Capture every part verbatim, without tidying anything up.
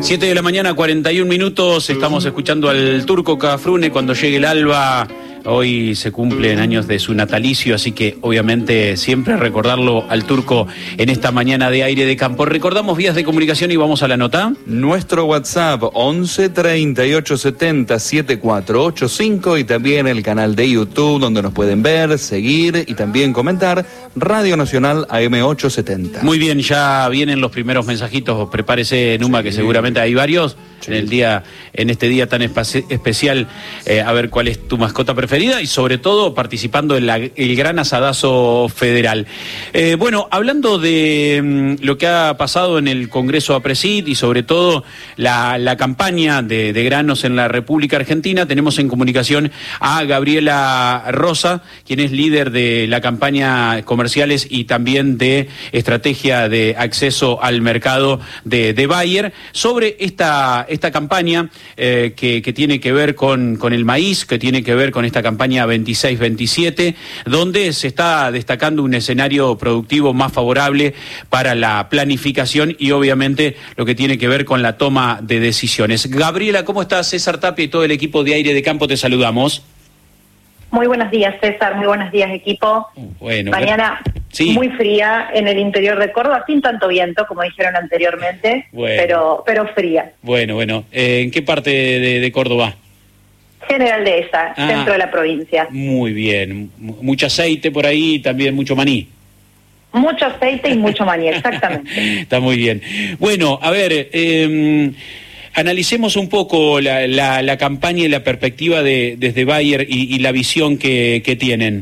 Siete de la mañana, cuarenta y un minutos, estamos escuchando al Turco Cafrune. Cuando llegue el alba. Hoy se cumplen años de su natalicio, así que obviamente siempre recordarlo al Turco en esta mañana de Aire de Campo. Recordamos vías de comunicación y vamos a la nota. Nuestro WhatsApp once treinta y ocho setenta setenta y cuatro ochenta y cinco y también el canal de YouTube donde nos pueden ver, seguir y también comentar. Radio Nacional A M ochocientos setenta. Muy bien, ya vienen los primeros mensajitos. Prepárese, Numa, que seguramente hay varios. En el día, en este día tan espaci- especial, eh, a ver cuál es tu mascota preferida y sobre todo participando en la, el gran asadazo federal. Eh, bueno, hablando de mm, lo que ha pasado en el Congreso APRESID y sobre todo la, la campaña de, de granos en la República Argentina, tenemos en comunicación a Gabriela Rosa, quien es líder de la campaña comerciales y también de estrategia de acceso al mercado de, de Bayer, sobre esta esta campaña eh, que, que tiene que ver con, con el maíz, que tiene que ver con esta campaña veintiséis veintisiete, donde se está destacando un escenario productivo más favorable para la planificación y obviamente lo que tiene que ver con la toma de decisiones. Gabriela, ¿cómo estás? César Tapia y todo el equipo de Aire de Campo te saludamos. Muy buenos días, César. Muy buenos días, equipo. Bueno, mañana sí. Muy fría en el interior de Córdoba, sin tanto viento, como dijeron anteriormente, bueno. pero pero fría. Bueno, bueno. Eh, ¿En qué parte de, de Córdoba? General Dehesa, ah, centro de la provincia. Muy bien. M- mucho aceite por ahí y también mucho maní. Mucho aceite y mucho maní, exactamente. Está muy bien. Bueno, a ver... Eh, Analicemos un poco la, la, la campaña y la perspectiva de desde Bayer y, y la visión que, que tienen.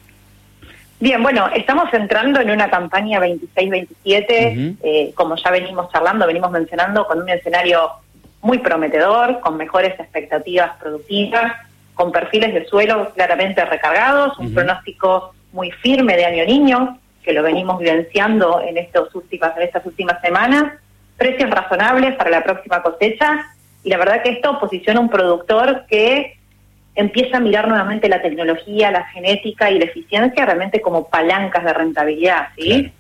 Bien, bueno, estamos entrando en una campaña veintiséis veintisiete, uh-huh. eh, como ya venimos charlando, venimos mencionando, con un escenario muy prometedor, con mejores expectativas productivas, con perfiles de suelo claramente recargados, un uh-huh. pronóstico muy firme de año niño, que lo venimos vivenciando en, estos últimas, en estas últimas semanas, precios razonables para la próxima cosecha, y la verdad que esto posiciona a un productor que empieza a mirar nuevamente la tecnología, la genética y la eficiencia realmente como palancas de rentabilidad, ¿sí? Claro.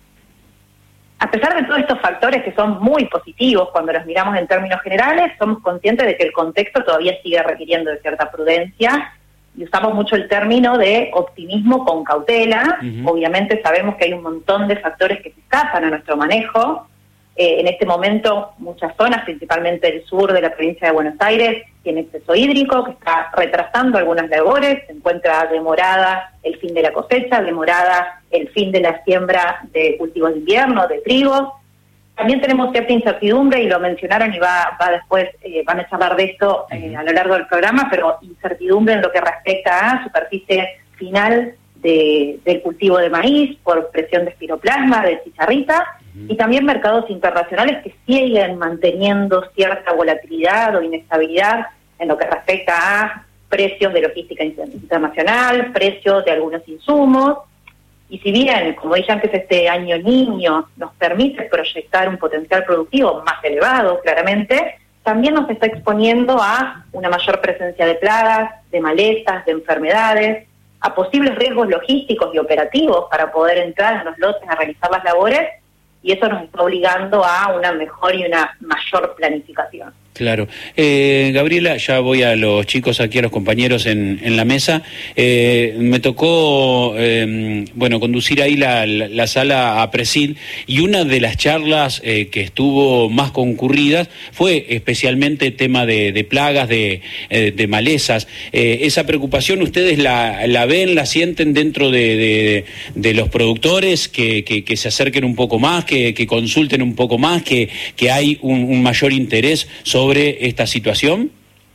A pesar de todos estos factores que son muy positivos cuando los miramos en términos generales, somos conscientes de que el contexto todavía sigue requiriendo de cierta prudencia, y usamos mucho el término de optimismo con cautela. Uh-huh. Obviamente sabemos que hay un montón de factores que se escapan a nuestro manejo. Eh, en este momento, muchas zonas, principalmente el sur de la provincia de Buenos Aires, tiene exceso hídrico que está retrasando algunas labores. Se encuentra demorada el fin de la cosecha, demorada el fin de la siembra de cultivos de invierno, de trigo. También tenemos cierta incertidumbre, y lo mencionaron y va, va después, eh, van a charlar de esto eh, a lo largo del programa, pero incertidumbre en lo que respecta a superficie final de, del cultivo de maíz por presión de espiroplasma, de chicharrita, y también mercados internacionales que siguen manteniendo cierta volatilidad o inestabilidad en lo que respecta a precios de logística internacional, precios de algunos insumos. Y si bien, como dije antes, este año niño nos permite proyectar un potencial productivo más elevado, claramente, también nos está exponiendo a una mayor presencia de plagas, de malezas, de enfermedades, a posibles riesgos logísticos y operativos para poder entrar en los lotes a realizar las labores, y eso nos está obligando a una mejor y una mayor planificación. Claro. Eh, Gabriela, ya voy a los chicos aquí, a los compañeros en, en la mesa. Eh, me tocó, eh, bueno, conducir ahí la, la, la sala APRESID, y una de las charlas eh, que estuvo más concurridas fue especialmente tema de, de plagas, de, eh, de malezas. Eh, esa preocupación, ¿ustedes la, la ven, la sienten dentro de, de, de los productores, que, que, que se acerquen un poco más, que, que consulten un poco más, que, que hay un, un mayor interés sobre sobre esta situación?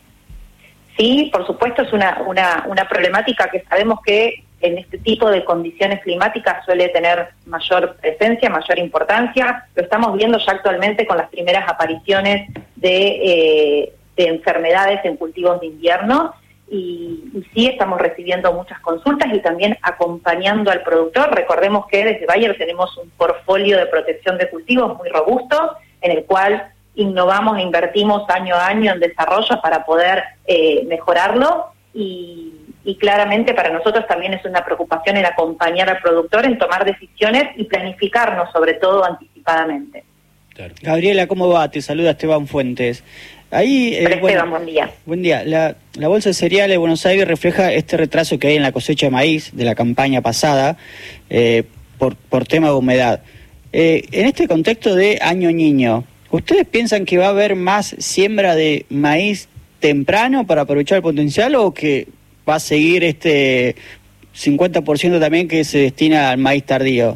Sí, por supuesto, es una, una, una problemática que sabemos que en este tipo de condiciones climáticas suele tener mayor presencia, mayor importancia. Lo estamos viendo ya actualmente con las primeras apariciones de, eh, de enfermedades en cultivos de invierno, y, y sí estamos recibiendo muchas consultas y también acompañando al productor. Recordemos que desde Bayer tenemos un portfolio de protección de cultivos muy robusto, en el cual innovamos e invertimos año a año en desarrollo para poder eh, mejorarlo, y, y claramente para nosotros también es una preocupación el acompañar al productor en tomar decisiones y planificarnos sobre todo anticipadamente. Claro. Gabriela, ¿cómo va? Te saluda Esteban Fuentes. Ahí, eh, Esteban, bueno, buen día. Buen día. La, la Bolsa de Cereales de Buenos Aires refleja este retraso que hay en la cosecha de maíz de la campaña pasada eh, por, por tema de humedad. Eh, en este contexto de Año Niño, ¿ustedes piensan que va a haber más siembra de maíz temprano para aprovechar el potencial o que va a seguir este cincuenta por ciento también que se destina al maíz tardío?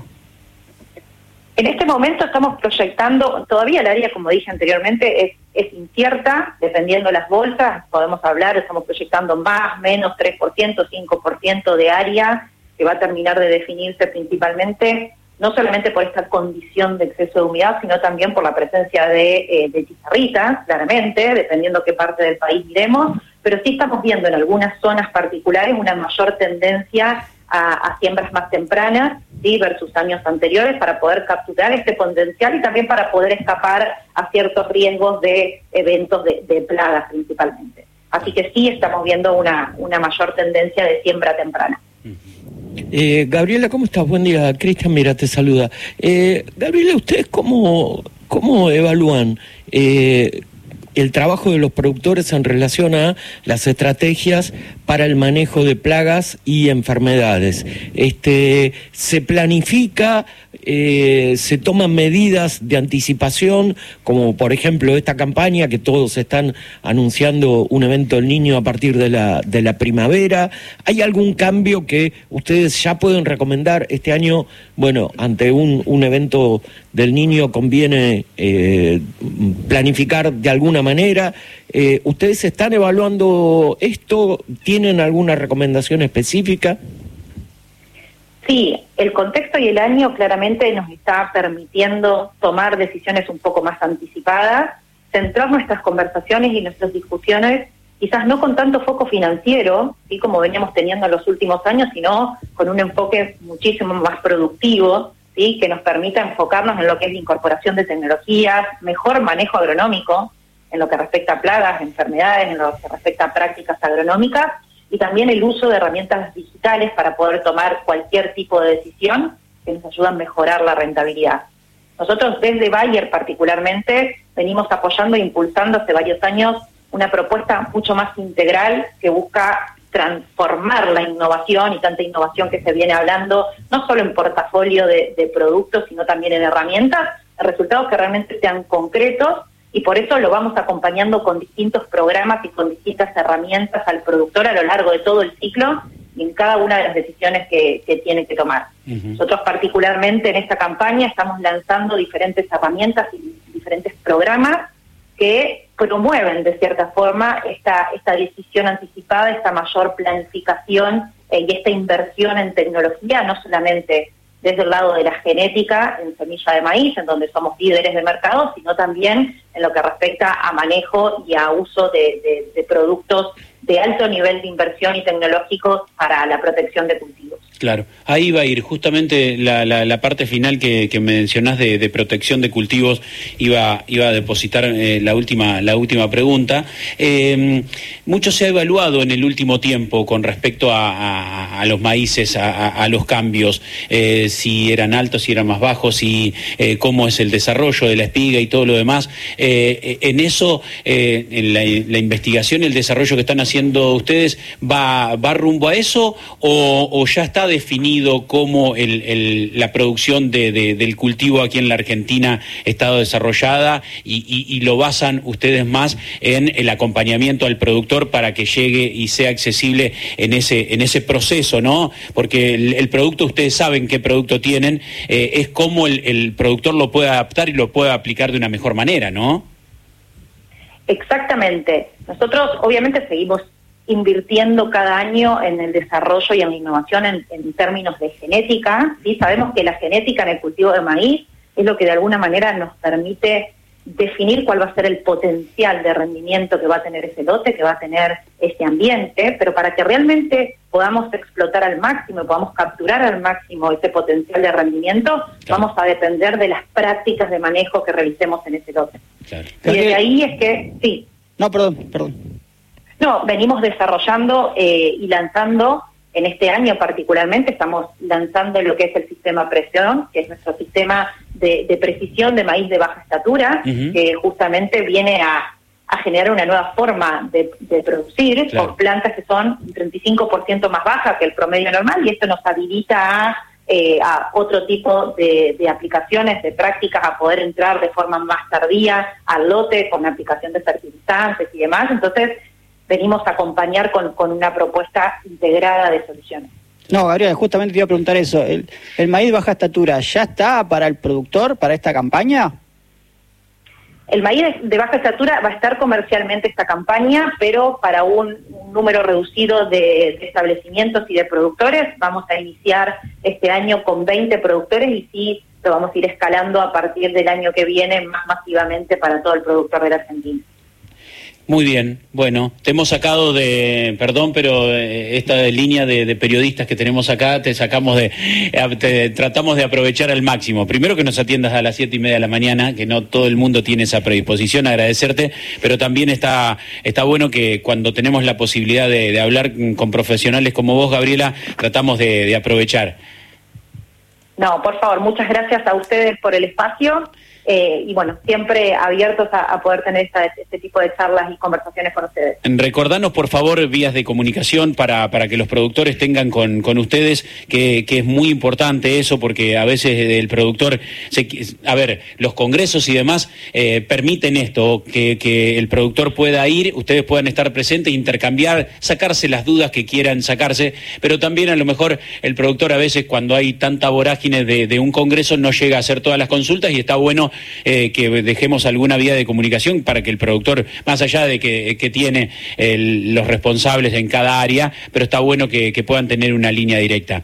En este momento estamos proyectando, todavía el área, como dije anteriormente, es, es incierta, dependiendo de las bolsas, podemos hablar, estamos proyectando más, menos, tres por ciento, cinco por ciento de área, que va a terminar de definirse principalmente, no solamente por esta condición de exceso de humedad, sino también por la presencia de, eh, de chicharritas, claramente, dependiendo qué parte del país iremos, pero sí estamos viendo en algunas zonas particulares una mayor tendencia A, a siembras más tempranas, ¿sí? Versus años anteriores, para poder capturar este potencial y también para poder escapar a ciertos riesgos de eventos de, de plagas principalmente. Así que sí estamos viendo una, una mayor tendencia de siembra temprana. Eh, Gabriela, ¿cómo estás? Buen día. Cristian, mira, te saluda. Eh, Gabriela, ¿ustedes cómo, cómo evalúan eh, el trabajo de los productores en relación a las estrategias para el manejo de plagas y enfermedades? Este, ¿se planifica, eh, se toman medidas de anticipación, como por ejemplo esta campaña que todos están anunciando un evento del Niño a partir de la, de la primavera? ¿Hay algún cambio que ustedes ya pueden recomendar este año? Bueno, ante un, un evento del Niño conviene eh, planificar de alguna manera. Eh, ¿Ustedes están evaluando esto? ¿Tienen alguna recomendación específica? Sí, el contexto y el año claramente nos está permitiendo tomar decisiones un poco más anticipadas, centrar nuestras conversaciones y nuestras discusiones, quizás no con tanto foco financiero, ¿sí? Como veníamos teniendo en los últimos años, sino con un enfoque muchísimo más productivo, ¿sí? Que nos permita enfocarnos en lo que es la incorporación de tecnologías, mejor manejo agronómico, en lo que respecta a plagas, enfermedades, en lo que respecta a prácticas agronómicas, y también el uso de herramientas digitales para poder tomar cualquier tipo de decisión que nos ayuda a mejorar la rentabilidad. Nosotros desde Bayer particularmente venimos apoyando e impulsando hace varios años una propuesta mucho más integral que busca transformar la innovación y tanta innovación que se viene hablando, no solo en portafolio de, de productos, sino también en herramientas, resultados que realmente sean concretos, y por eso lo vamos acompañando con distintos programas y con distintas herramientas al productor a lo largo de todo el ciclo y en cada una de las decisiones que, que tiene que tomar. Uh-huh. Nosotros particularmente en esta campaña estamos lanzando diferentes herramientas y diferentes programas que promueven de cierta forma esta, esta decisión anticipada, esta mayor planificación eh, y esta inversión en tecnología, no solamente desde el lado de la genética en semilla de maíz, en donde somos líderes de mercado, sino también en lo que respecta a manejo y a uso de, de, de productos de alto nivel de inversión y tecnológicos para la protección de cultivos. Claro, ahí va a ir justamente la, la, la parte final que, que mencionás de, de protección de cultivos, iba, iba a depositar eh, la última la última pregunta. Eh, mucho se ha evaluado en el último tiempo con respecto a, a, a los maíces, a, a, a los cambios, eh, si eran altos, si eran más bajos, si eh, cómo es el desarrollo de la espiga y todo lo demás. Eh, en eso, eh, en la, la investigación y el desarrollo que están haciendo ustedes, ¿va, va rumbo a eso o, o ya está definido cómo el, el, la producción de, de, del cultivo aquí en la Argentina ha estado desarrollada y, y, y lo basan ustedes más en el acompañamiento al productor para que llegue y sea accesible en ese en ese proceso, ¿no? Porque el, el producto, ustedes saben qué producto tienen, eh, es cómo el, el productor lo puede adaptar y lo puede aplicar de una mejor manera, ¿no? Exactamente. Nosotros obviamente seguimos invirtiendo cada año en el desarrollo y en la innovación en, en términos de genética, ¿sí? Sabemos que la genética en el cultivo de maíz es lo que de alguna manera nos permite definir cuál va a ser el potencial de rendimiento que va a tener ese lote, que va a tener ese ambiente, pero para que realmente podamos explotar al máximo y podamos capturar al máximo ese potencial de rendimiento, claro, vamos a depender de las prácticas de manejo que realicemos en ese lote. Claro. Y desde ahí es que, sí. No, perdón, perdón. No, venimos desarrollando eh, y lanzando En este año particularmente estamos lanzando lo que es el sistema presión, que es nuestro sistema de, de precisión de maíz de baja estatura, uh-huh. que justamente viene a, a generar una nueva forma de, de producir, claro. con plantas que son un treinta y cinco por ciento más bajas que el promedio normal, y esto nos habilita a, eh, a otro tipo de, de aplicaciones, de prácticas, a poder entrar de forma más tardía al lote con la aplicación de fertilizantes y demás. Entonces, venimos a acompañar con, con una propuesta integrada de soluciones. No, Gabriela, justamente te iba a preguntar eso. ¿El, el maíz de baja estatura ya está para el productor, para esta campaña? El maíz de baja estatura va a estar comercialmente esta campaña, pero para un, un número reducido de, de establecimientos y de productores. Vamos a iniciar este año con veinte productores y sí lo vamos a ir escalando a partir del año que viene más masivamente para todo el productor de la Argentina. Muy bien, bueno, te hemos sacado de, perdón, pero eh, esta línea de, de periodistas que tenemos acá, te sacamos de, eh, te, tratamos de aprovechar al máximo. Primero que nos atiendas a las siete y media de la mañana, que no todo el mundo tiene esa predisposición, agradecerte, pero también está, está bueno que cuando tenemos la posibilidad de, de hablar con profesionales como vos, Gabriela, tratamos de, de aprovechar. No, por favor, muchas gracias a ustedes por el espacio. Eh, y bueno, siempre abiertos a, a poder tener esta, este tipo de charlas y conversaciones con ustedes. Recordanos, por favor, vías de comunicación para, para que los productores tengan con, con ustedes, que, que es muy importante eso, porque a veces el productor, se, a ver, los congresos y demás eh, permiten esto, que, que el productor pueda ir, ustedes puedan estar presentes, intercambiar, sacarse las dudas que quieran sacarse, pero también a lo mejor el productor a veces cuando hay tanta vorágine de, de un congreso no llega a hacer todas las consultas y está bueno Eh, que dejemos alguna vía de comunicación para que el productor, más allá de que, que tiene el, los responsables en cada área, pero está bueno que, que puedan tener una línea directa.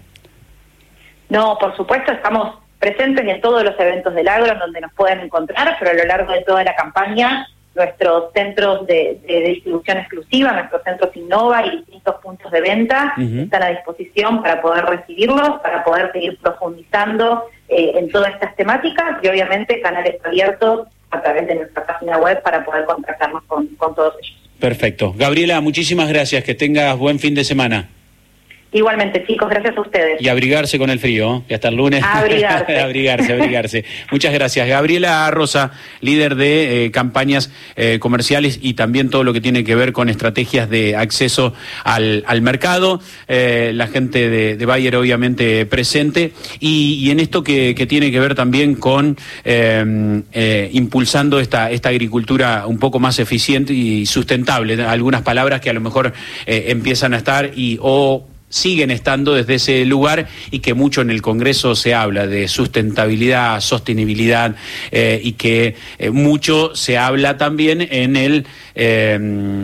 No, por supuesto, estamos presentes en todos los eventos del agro en donde nos pueden encontrar, pero a lo largo de toda la campaña, nuestros centros de, de, de distribución exclusiva, nuestros centros Innova y distintos puntos de venta uh-huh. están a disposición para poder recibirlos, para poder seguir profundizando eh, en todas estas temáticas y obviamente canales abiertos a través de nuestra página web para poder contactarnos con, con todos ellos. Perfecto. Gabriela, muchísimas gracias, que tengas buen fin de semana. Igualmente, chicos, gracias a ustedes. Y abrigarse con el frío, que hasta el lunes. Abrigarse. abrigarse, abrigarse. Muchas gracias. Gabriela Rosa, líder de eh, campañas eh, comerciales y también todo lo que tiene que ver con estrategias de acceso al, al mercado. Eh, la gente de, de Bayer obviamente presente. Y, y en esto que, que tiene que ver también con eh, eh, impulsando esta, esta agricultura un poco más eficiente y sustentable. Algunas palabras que a lo mejor eh, empiezan a estar y o siguen estando desde ese lugar y que mucho en el Congreso se habla de sustentabilidad, sostenibilidad eh, y que eh, mucho se habla también en el, eh,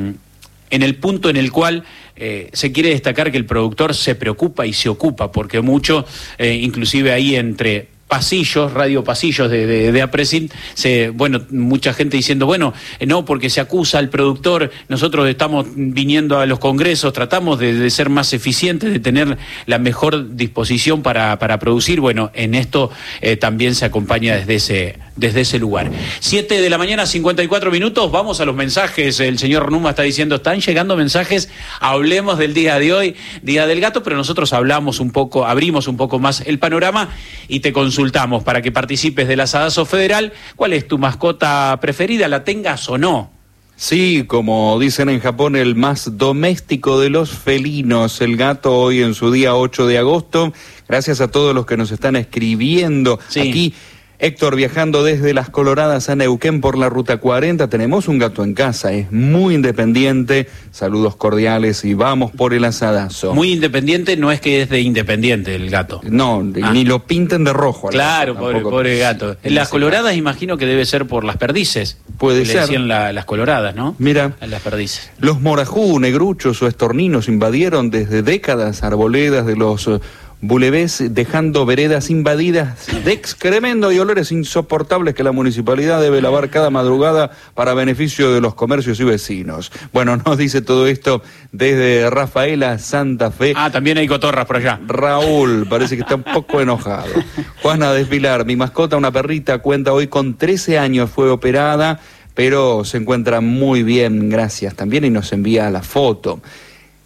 en el punto en el cual eh, se quiere destacar que el productor se preocupa y se ocupa, porque mucho, eh, inclusive ahí entre pasillos, radio pasillos de, de, de APRESINT, se, bueno, mucha gente diciendo, bueno, no, porque se acusa al productor, nosotros estamos viniendo a los congresos, tratamos de, de ser más eficientes, de tener la mejor disposición para, para producir. Bueno, en esto eh, también se acompaña desde ese, desde ese lugar. Siete de la mañana, cincuenta y cuatro minutos, vamos a los mensajes. El señor Numa está diciendo, están llegando mensajes, hablemos del día de hoy, Día del Gato, pero nosotros hablamos un poco, abrimos un poco más el panorama y te consultamos Consultamos para que participes del Asadazo Federal. ¿Cuál es tu mascota preferida, la tengas o no? Sí, como dicen en Japón, el más doméstico de los felinos, el gato, hoy en su día ocho de agosto. Gracias a todos los que nos están escribiendo. Sí. Aquí Héctor viajando desde Las Coloradas a Neuquén por la Ruta cuarenta. Tenemos un gato en casa, es muy independiente. Saludos cordiales y vamos por el asadazo. Muy independiente, no es que es de Independiente el gato. No, ah. ni lo pinten de rojo. Claro, gato, pobre, pobre gato. En Las Coloradas imagino que debe ser por las perdices. Puede ser. Le decían la, las Coloradas, ¿no? Mira, a las perdices. Los morajú, negruchos o estorninos invadieron desde décadas arboledas de los Uh, Bulevés, dejando veredas invadidas de excremento y olores insoportables que la municipalidad debe lavar cada madrugada para beneficio de los comercios y vecinos. Bueno, nos dice todo esto desde Rafaela, Santa Fe. Ah, también hay cotorras por allá. Raúl, parece que está un poco enojado. Juana Desvilar, mi mascota, una perrita, cuenta hoy con trece años, fue operada, pero se encuentra muy bien, gracias también, y nos envía la foto.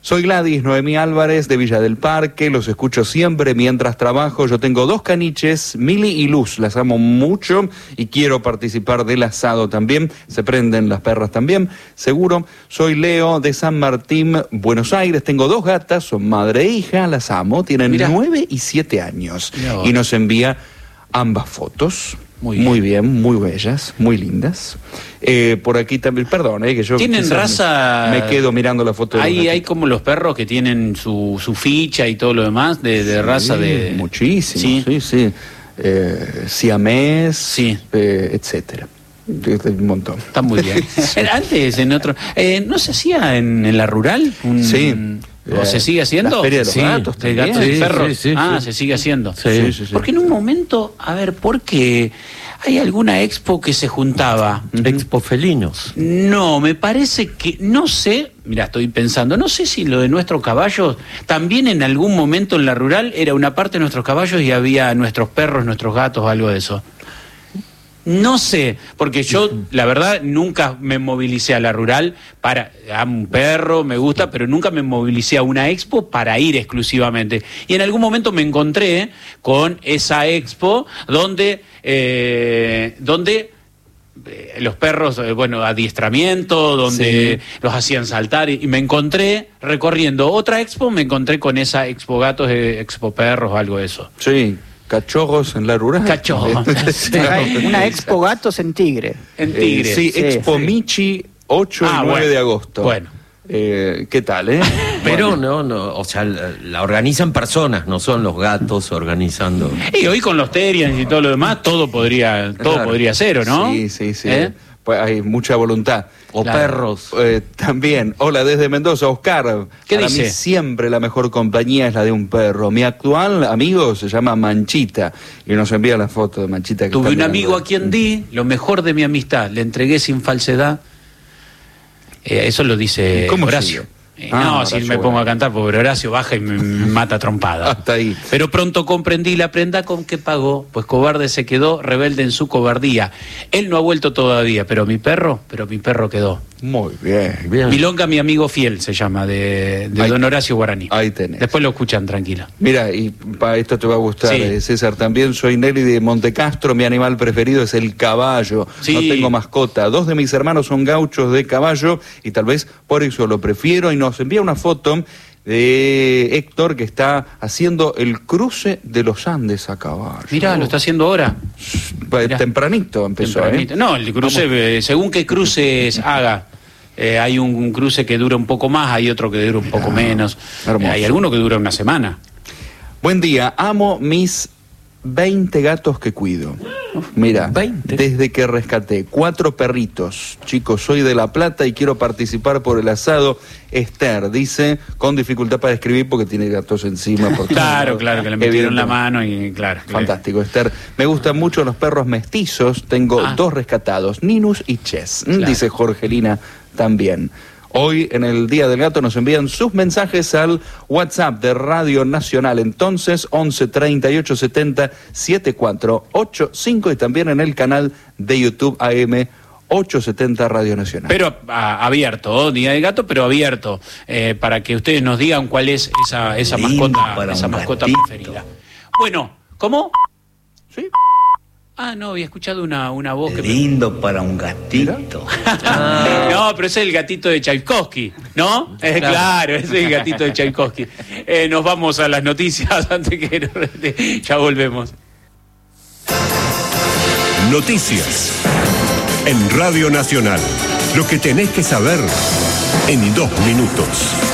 Soy Gladys Noemí Álvarez de Villa del Parque, los escucho siempre mientras trabajo. Yo tengo dos caniches, Mili y Luz, las amo mucho y quiero participar del asado también. Se prenden las perras también, seguro. Soy Leo de San Martín, Buenos Aires. Tengo dos gatas, son madre e hija, las amo. Tienen Mirá. nueve y siete años. Y nos envía ambas fotos. Muy bien. muy bien, muy bellas, muy lindas. Eh, por aquí también, perdón, eh, que yo tienen raza. Me, me quedo mirando la foto. Hay, hay como los perros que tienen su, su ficha y todo lo demás de, de sí, raza de. Muchísimo, sí, sí. sí. Eh, siamés, sí. eh, etcétera. Un montón. Está muy bien. Sí. Antes, en otro. Eh, ¿No se hacía en, en la rural? Un, sí. ¿O se sigue haciendo? La feria de los sí, gatos, de gatos sí, y perros. Sí, sí, ah, sí. se sigue haciendo. Sí, sí, sí, sí. Porque en un momento, a ver, ¿por qué hay alguna expo que se juntaba? Uh-huh. Expo felinos. No, me parece que, no sé, mira, estoy pensando, no sé si lo de nuestros caballos, también en algún momento en la rural era una parte de nuestros caballos y había nuestros perros, nuestros gatos, algo de eso. No sé, porque yo, la verdad, nunca me movilicé a la rural para, a un perro, me gusta, pero nunca me movilicé a una expo para ir exclusivamente. Y en algún momento me encontré con esa expo donde, eh, donde eh, los perros, eh, bueno, adiestramiento, donde sí. los hacían saltar, y, y me encontré recorriendo otra expo, me encontré con esa expo gatos, eh, expo perros, algo de eso. Sí. Cachorros en la rural. Cachorros. Sí. Una expo gatos en Tigre. En Tigre. Eh, sí, sí, Expo sí. Michi, ocho ah, y nueve bueno. de agosto. Bueno. Eh, ¿Qué tal, eh? Pero bueno. no, no, o sea, la, la organizan personas, no son los gatos organizando. Y hoy con los Terians y todo lo demás, todo podría, todo claro. podría ser, ¿o no? Sí, sí, sí. ¿Eh? Pues hay mucha voluntad. O claro. perros. Eh, también. Hola, desde Mendoza, Oscar. ¿Qué Para dice? mí siempre la mejor compañía es la de un perro. Mi actual amigo se llama Manchita y nos envía la foto de Manchita. Que Tuve un mirando. amigo a quien di lo mejor de mi amistad. Le entregué sin falsedad. Eh, eso lo dice Horacio. Eh, ah, no, si me bueno. pongo a cantar, porque Horacio baja y me, me mata trompada. Hasta ahí. Pero pronto comprendí la prenda con que pagó, pues cobarde se quedó, rebelde en su cobardía. Él no ha vuelto todavía, pero mi perro, pero mi perro quedó. Muy bien, bien. Milonga, mi amigo fiel, se llama, de, de don Horacio Guaraní. Ahí tenés. Después lo escuchan, tranquila. Mira, y para esto te va a gustar, sí. eh, César, también soy Nelly de Montecastro, mi animal preferido es el caballo. Sí. No tengo mascota. Dos de mis hermanos son gauchos de caballo y tal vez por eso lo prefiero. Y nos envía una foto de Héctor que está haciendo el cruce de los Andes a caballo. Mirá, lo está haciendo ahora. Mirá. Tempranito empezó, Tempranito. ¿eh? No, el cruce, eh, según qué cruces haga. Eh, hay un, un cruce que dura un poco más, hay otro que dura un poco ah, menos. Eh, hay alguno que dura una semana. Buen día, amo mis veinte gatos que cuido. Mira, veinte. Desde que rescaté cuatro perritos. Chicos, soy de La Plata y quiero participar por el asado. Esther dice, con dificultad para escribir porque tiene gatos encima. Porque claro, claro, que le metieron la mano y claro. Fantástico, le... Esther. Me gustan mucho los perros mestizos. Tengo ah. dos rescatados, Ninus y Chess. Claro. Dice Jorgelina también. Hoy, en el Día del Gato, nos envían sus mensajes al WhatsApp de Radio Nacional. Entonces, once treinta y ocho setenta setenta y cuatro ochenta y cinco y también en el canal de YouTube A M ochocientos setenta Radio Nacional. Pero a, abierto, Día del Gato, pero abierto, eh, para que ustedes nos digan cuál es esa, esa mascota, esa mascota preferida. Bueno, ¿cómo? ¿Sí? Ah, no, había escuchado una, una voz que... Lindo para un gatito. Ah. No, pero ese es el gatito de Tchaikovsky, ¿no? Eh, claro. claro, ese es el gatito de Tchaikovsky. Eh, nos vamos a las noticias antes que... Ya volvemos. Noticias en Radio Nacional. Lo que tenés que saber en dos minutos.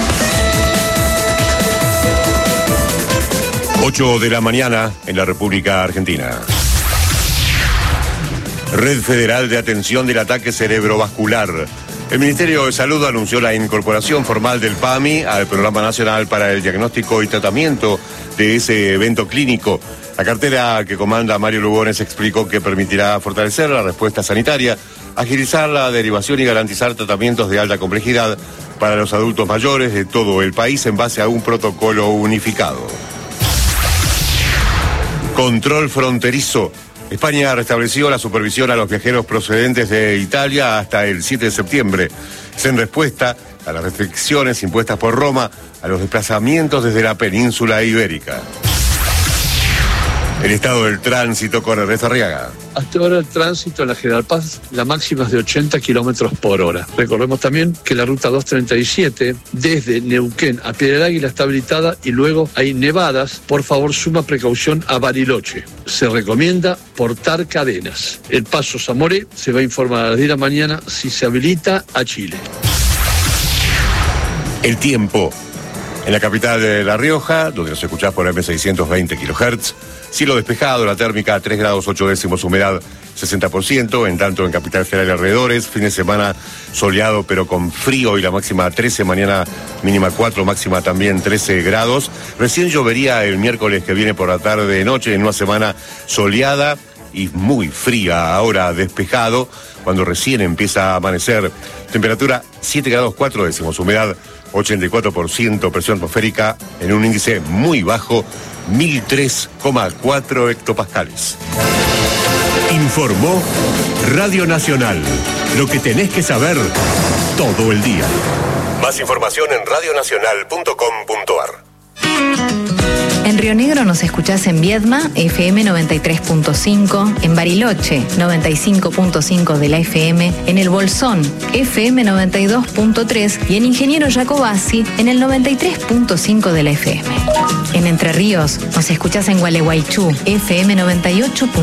ocho de la mañana en la República Argentina. Red Federal de Atención del Ataque Cerebrovascular. El Ministerio de Salud anunció la incorporación formal del P A M I al Programa Nacional para el Diagnóstico y Tratamiento de ese evento clínico. La cartera que comanda Mario Lugones explicó que permitirá fortalecer la respuesta sanitaria, agilizar la derivación y garantizar tratamientos de alta complejidad para los adultos mayores de todo el país en base a un protocolo unificado. Control fronterizo. España restableció la supervisión a los viajeros procedentes de Italia hasta el siete de septiembre. Es en respuesta a las restricciones impuestas por Roma a los desplazamientos desde la península ibérica. El estado del tránsito con Ernesto Arriaga. Hasta ahora el tránsito en la General Paz, la máxima es de ochenta kilómetros por hora. Recordemos también que la ruta doscientos treinta y siete, desde Neuquén a Piedra del Águila, está habilitada y luego hay nevadas. Por favor, suma precaución a Bariloche. Se recomienda portar cadenas. El paso Zamoré se va a informar a las diez de la mañana si se habilita a Chile. El tiempo. En la capital de La Rioja, donde nos escuchás por eme seiscientos veinte kilohertz, cielo despejado, la térmica tres grados ocho décimos, humedad sesenta por ciento, en tanto en Capital Federal y alrededores, fin de semana soleado pero con frío y la máxima trece, mañana mínima cuatro, máxima también trece grados. Recién llovería el miércoles que viene por la tarde de noche, en una semana soleada y muy fría, ahora despejado, cuando recién empieza a amanecer. Temperatura siete grados cuatro décimos, humedad ochenta y cuatro por ciento, presión atmosférica en un índice muy bajo, mil tres coma cuatro hectopascales. Informó Radio Nacional. Lo que tenés que saber todo el día. Más información en radio nacional punto com punto ar. En Río Negro nos escuchás en Viedma, F M noventa y tres punto cinco, en Bariloche, noventa y cinco punto cinco de la F M, en El Bolsón, F M noventa y dos punto tres y en Ingeniero Jacobasi, en el noventa y tres punto cinco de la F M. En Entre Ríos nos escuchás en Gualeguaychú, F M noventa y ocho punto cinco.